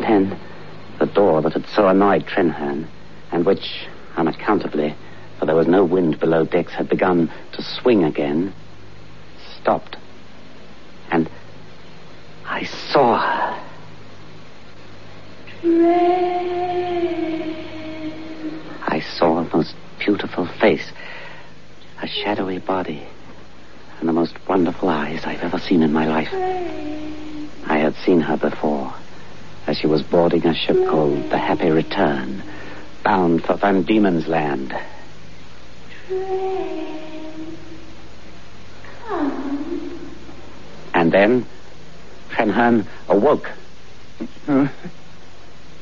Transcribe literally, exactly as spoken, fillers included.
then the door that had so annoyed Trenherne, and which, unaccountably, for there was no wind below decks, had begun to swing again, stopped. And I saw her. I saw a most beautiful face, a shadowy body, and the most wonderful eyes I've ever seen in my life. I had seen her before, as she was boarding a ship called the Happy Return, bound for Van Diemen's Land. And then Trenherne awoke.